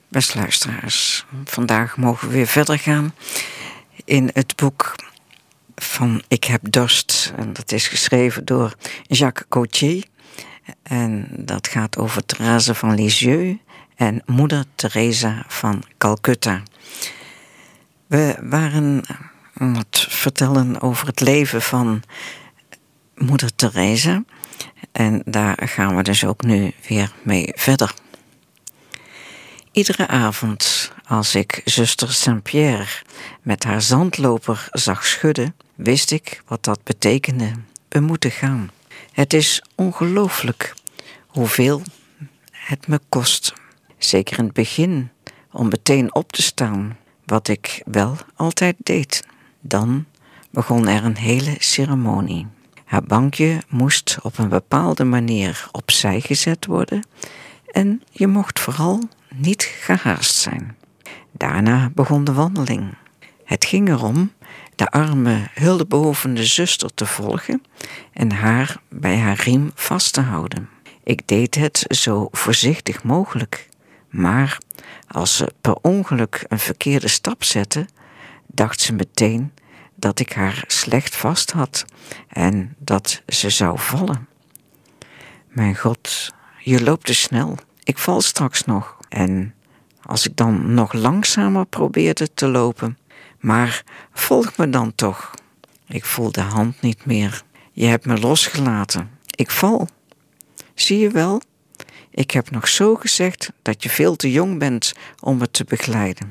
Beste luisteraars, vandaag mogen we weer verder gaan in het boek van Ik heb dorst. En dat is geschreven door Jacques Gautier. En dat gaat over Thérèse van Lisieux en moeder Teresa van Calcutta. We waren aan het vertellen over het leven van moeder Teresa. En daar gaan we dus ook nu weer mee verder. Iedere avond, als ik zuster Saint-Pierre met haar zandloper zag schudden, wist ik wat dat betekende. We moeten gaan. Het is ongelooflijk hoeveel het me kost. Zeker in het begin, om meteen op te staan, wat ik wel altijd deed. Dan begon er een hele ceremonie. Haar bankje moest op een bepaalde manier opzij gezet worden en je mocht vooral niet gehaast zijn. Daarna begon de wandeling. Het ging erom de arme, huldebehoevende zuster te volgen en haar bij haar riem vast te houden. Ik deed het zo voorzichtig mogelijk, maar als ze per ongeluk een verkeerde stap zette, dacht ze meteen dat ik haar slecht vast had en dat ze zou vallen. Mijn God, je loopt te snel, ik val straks nog. En als ik dan nog langzamer probeerde te lopen, maar volg me dan toch. Ik voel de hand niet meer. Je hebt me losgelaten. Ik val. Zie je wel? Ik heb nog zo gezegd dat je veel te jong bent om me te begeleiden.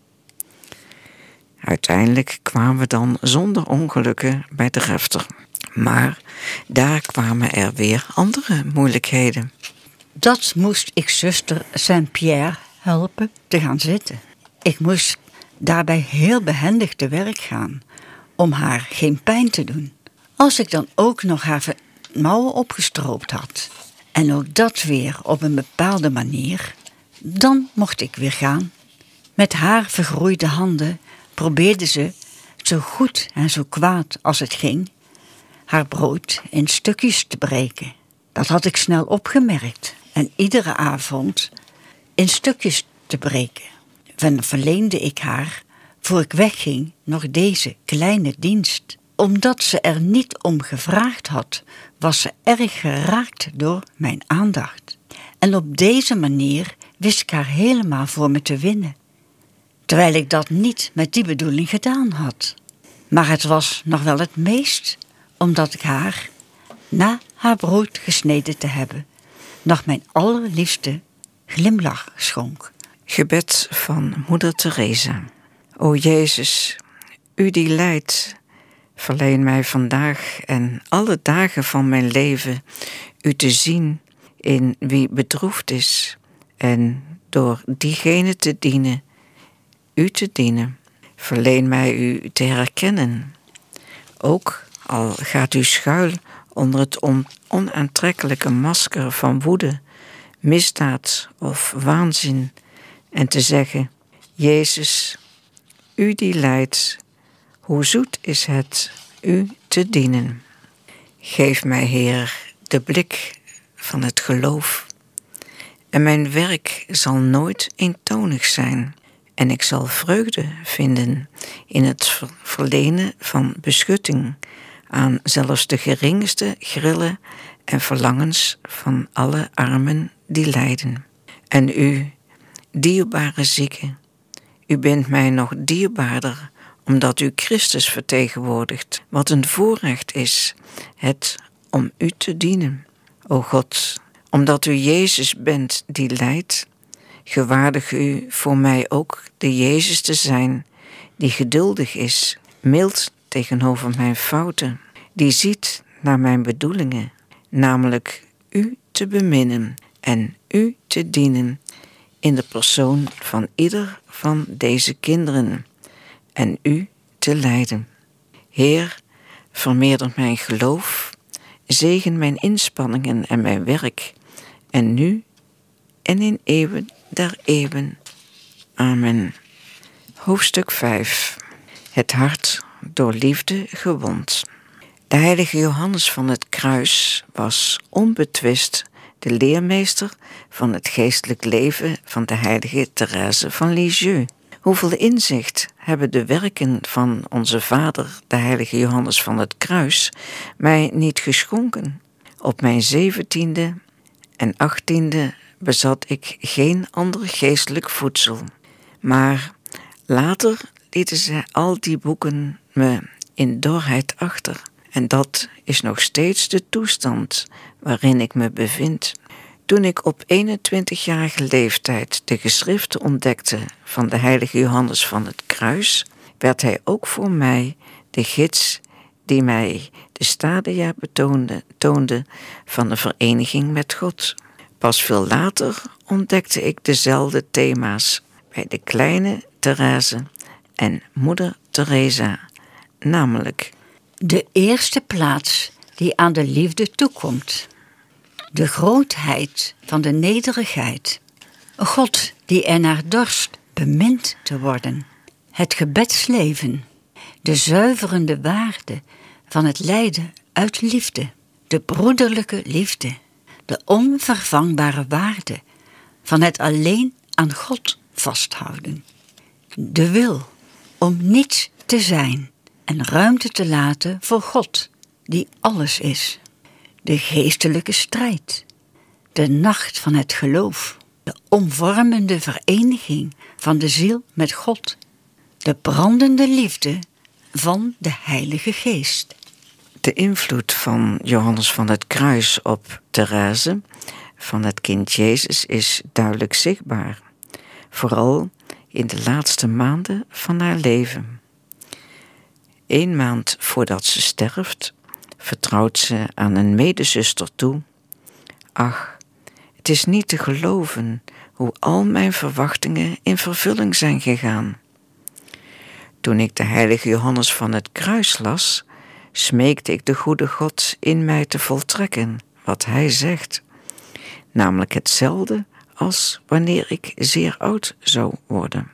Uiteindelijk kwamen we dan zonder ongelukken bij de refter. Maar daar kwamen er weer andere moeilijkheden. Dat moest ik zuster Saint-Pierre helpen te gaan zitten. Ik moest daarbij heel behendig te werk gaan om haar geen pijn te doen. Als ik dan ook nog haar mouwen opgestroopt had en ook dat weer op een bepaalde manier, dan mocht ik weer gaan. Met haar vergroeide handen probeerde ze, zo goed en zo kwaad als het ging, haar brood in stukjes te breken. Dat had ik snel opgemerkt en iedere avond in stukjes te breken. Dan verleende ik haar, voor ik wegging, nog deze kleine dienst. Omdat ze er niet om gevraagd had, was ze erg geraakt door mijn aandacht. En op deze manier wist ik haar helemaal voor me te winnen. Terwijl ik dat niet met die bedoeling gedaan had. Maar het was nog wel het meest, omdat ik haar, na haar brood gesneden te hebben, nog mijn allerliefste glimlach schonk. Gebed van moeder Teresa. O Jezus, u die lijdt, verleen mij vandaag en alle dagen van mijn leven u te zien in wie bedroefd is en door diegene te dienen, u te dienen. Verleen mij u te herkennen. Ook al gaat u schuil onder het onaantrekkelijke masker van woede, misdaad of waanzin, en te zeggen, Jezus, u die lijdt, hoe zoet is het u te dienen. Geef mij, Heer, de blik van het geloof, en mijn werk zal nooit eentonig zijn, en ik zal vreugde vinden in het verlenen van beschutting aan zelfs de geringste grillen en verlangens van alle armen die lijden. En u, dierbare zieke, u bent mij nog dierbaarder, omdat u Christus vertegenwoordigt, wat een voorrecht is, het om u te dienen. O God, omdat u Jezus bent die lijdt, gewaardig u voor mij ook de Jezus te zijn, die geduldig is, mild tegenover mijn fouten, die ziet naar mijn bedoelingen, namelijk u te beminnen en u te dienen in de persoon van ieder van deze kinderen en u te leiden. Heer, vermeerder mijn geloof, zegen mijn inspanningen en mijn werk, en nu en in eeuwen der eeuwen. Amen. Hoofdstuk 5. Het hart door liefde gewond. De heilige Johannes van het Kruis was onbetwist de leermeester van het geestelijk leven van de heilige Therese van Lisieux. Hoeveel inzicht hebben de werken van onze vader, de heilige Johannes van het Kruis, mij niet geschonken? Op mijn 17e en 18e bezat ik geen ander geestelijk voedsel. Maar later lieten zij al die boeken me in dorheid achter. En dat is nog steeds de toestand waarin ik me bevind. Toen ik op 21-jarige leeftijd de geschriften ontdekte van de heilige Johannes van het Kruis, werd hij ook voor mij de gids die mij de stadia toonde van de vereniging met God. Pas veel later ontdekte ik dezelfde thema's bij de kleine Therese en moeder Teresa, namelijk de eerste plaats die aan de liefde toekomt. De grootheid van de nederigheid. God die ernaar dorst bemind te worden. Het gebedsleven. De zuiverende waarde van het lijden uit liefde. De broederlijke liefde. De onvervangbare waarde van het alleen aan God vasthouden. De wil om niets te zijn en ruimte te laten voor God, die alles is. De geestelijke strijd, de nacht van het geloof, de omvormende vereniging van de ziel met God, de brandende liefde van de Heilige Geest. De invloed van Johannes van het Kruis op Therese van het kind Jezus is duidelijk zichtbaar, vooral in de laatste maanden van haar leven. 1 maand voordat ze sterft, vertrouwt ze aan een medezuster toe: ach, het is niet te geloven hoe al mijn verwachtingen in vervulling zijn gegaan. Toen ik de heilige Johannes van het Kruis las, smeekte ik de goede God in mij te voltrekken wat hij zegt, namelijk hetzelfde als wanneer ik zeer oud zou worden.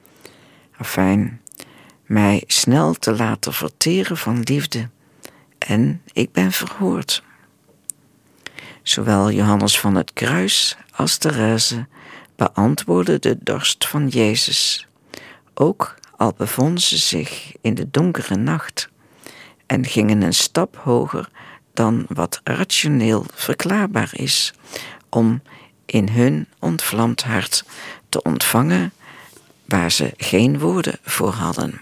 Afijn, mij snel te laten verteren van liefde, en ik ben verhoord. Zowel Johannes van het Kruis als Therese beantwoordden de dorst van Jezus, ook al bevonden ze zich in de donkere nacht, en gingen een stap hoger dan wat rationeel verklaarbaar is, om in hun ontvlamd hart te ontvangen waar ze geen woorden voor hadden.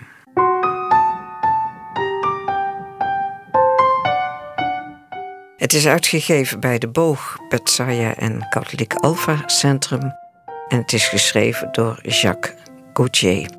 Het is uitgegeven bij De Boog, Petsaja en Katholiek Alpha Centrum en het is geschreven door Jacques Gauthier.